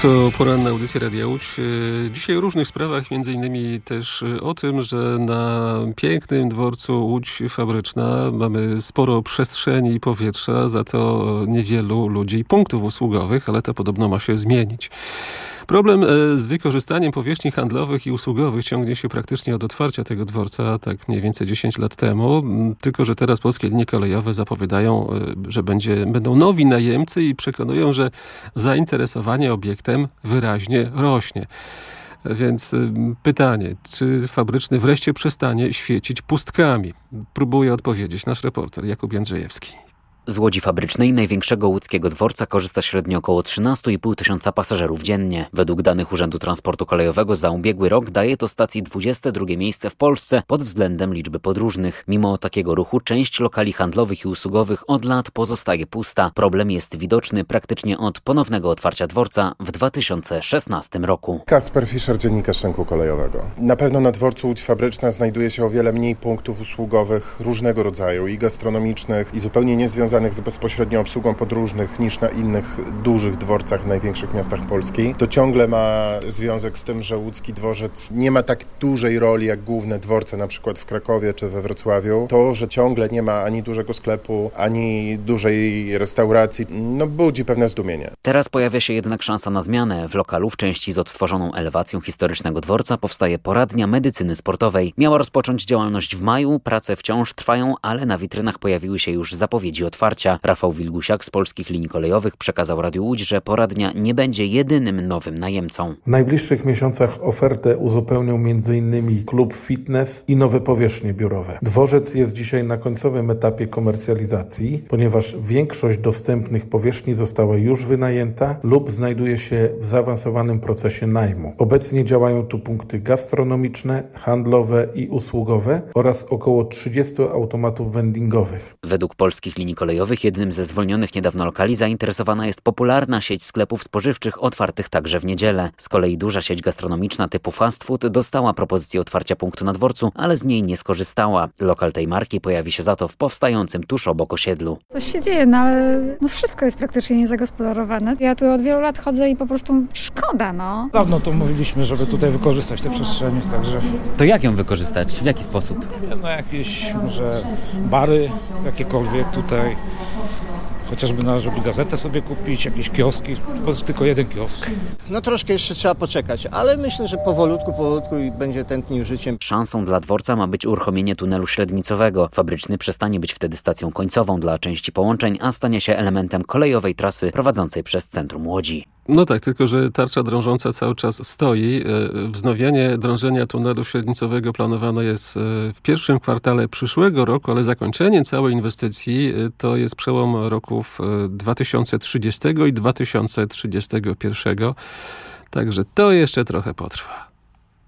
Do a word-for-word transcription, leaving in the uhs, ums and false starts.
To poranna audycja Radia Łódź. Dzisiaj o różnych sprawach, między innymi też o tym, że na pięknym dworcu Łódź Fabryczna mamy sporo przestrzeni i powietrza, za to niewielu ludzi i punktów usługowych, ale to podobno ma się zmienić. Problem z wykorzystaniem powierzchni handlowych i usługowych ciągnie się praktycznie od otwarcia tego dworca, tak mniej więcej dziesięć lat temu, tylko że teraz polskie linie kolejowe zapowiadają, że będzie, będą nowi najemcy i przekonują, że zainteresowanie obiektem wyraźnie rośnie. Więc pytanie, czy Fabryczny wreszcie przestanie świecić pustkami? Próbuje odpowiedzieć nasz reporter Jakub Jędrzejewski. Z Łodzi Fabrycznej, największego łódzkiego dworca, korzysta średnio około trzynaście i pół tysiąca pasażerów dziennie. Według danych Urzędu Transportu Kolejowego za ubiegły rok daje to stacji dwudzieste drugie miejsce w Polsce pod względem liczby podróżnych. Mimo takiego ruchu część lokali handlowych i usługowych od lat pozostaje pusta. Problem jest widoczny praktycznie od ponownego otwarcia dworca w dwa tysiące szesnastym roku. Kasper Fischer, Dziennikarz Rynku Kolejowego. Na pewno na dworcu Łódź Fabryczna znajduje się o wiele mniej punktów usługowych różnego rodzaju i gastronomicznych i zupełnie niezwiązanych z bezpośrednią obsługą podróżnych niż na innych dużych dworcach w największych miastach Polski. To ciągle ma związek z tym, że łódzki dworzec nie ma tak dużej roli jak główne dworce, na przykład w Krakowie czy we Wrocławiu. To, że ciągle nie ma ani dużego sklepu, ani dużej restauracji, no budzi pewne zdumienie. Teraz pojawia się jednak szansa na zmianę. W lokalu w części z odtworzoną elewacją historycznego dworca powstaje poradnia medycyny sportowej. Miała rozpocząć działalność w maju, prace wciąż trwają, ale na witrynach pojawiły się już zapowiedzi otwarcia. Rafał Wilgusiak z Polskich Linii Kolejowych przekazał Radiu Łódź, że poradnia nie będzie jedynym nowym najemcą. W najbliższych miesiącach ofertę uzupełnią między innymi klub fitness i nowe powierzchnie biurowe. Dworzec jest dzisiaj na końcowym etapie komercjalizacji, ponieważ większość dostępnych powierzchni została już wynajęta lub znajduje się w zaawansowanym procesie najmu. Obecnie działają tu punkty gastronomiczne, handlowe i usługowe oraz około trzydzieści automatów vendingowych. Według Polskich Linii Kolejowych jednym ze zwolnionych niedawno lokali zainteresowana jest popularna sieć sklepów spożywczych otwartych także w niedzielę. Z kolei duża sieć gastronomiczna typu fast food dostała propozycję otwarcia punktu na dworcu, ale z niej nie skorzystała. Lokal tej marki pojawi się za to w powstającym tuż obok osiedlu. Coś się dzieje, no ale no wszystko jest praktycznie niezagospodarowane. Ja tu od wielu lat chodzę i po prostu szkoda, no. Dawno to mówiliśmy, żeby tutaj wykorzystać te przestrzenie, także... To jak ją wykorzystać? W jaki sposób? No jakieś może bary, jakiekolwiek tutaj. Chociażby należy by gazetę sobie kupić, jakieś kioski, bo jest tylko jeden kiosk. No troszkę jeszcze trzeba poczekać, ale myślę, że powolutku, powolutku i będzie tętnił życiem. Szansą dla dworca ma być uruchomienie tunelu średnicowego. Fabryczny przestanie być wtedy stacją końcową dla części połączeń, a stanie się elementem kolejowej trasy prowadzącej przez centrum Łodzi. No tak, tylko że tarcza drążąca cały czas stoi. Wznowienie drążenia tunelu średnicowego planowane jest w pierwszym kwartale przyszłego roku, ale zakończenie całej inwestycji to jest przełom roków dwa tysiące trzydziestego i dwa tysiące trzydziestego pierwszego. Także to jeszcze trochę potrwa.